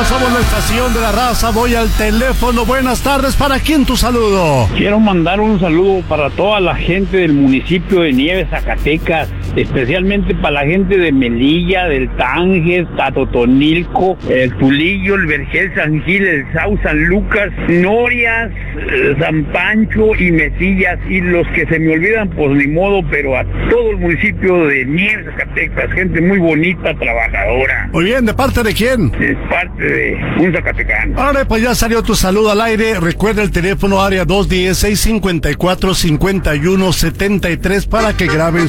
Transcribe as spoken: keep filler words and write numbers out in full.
somos la estación de la raza. Voy al teléfono. Buenas tardes. ¿Para quién tu saludo? Quiero mandar un saludo para toda la gente del municipio de Nieves, Zacatecas, especialmente para la gente de Melilla, del Tánger, Tatotonilco, el Tulillo, el Vergel, San Gil, el Sau, San Lucas, Norias, San Pancho y Mesillas, y los que se me olvidan, pues ni modo, pero a todo el municipio de Nieves, Zacatecas, gente muy bonita, trabajadora. Muy bien, ¿de parte de quién? Es parte de un zacatecano. Ahora pues ya salió tu saludo al aire. Recuerda el teléfono área dos uno cero, seis cinco cuatro, cinco uno siete tres para que graben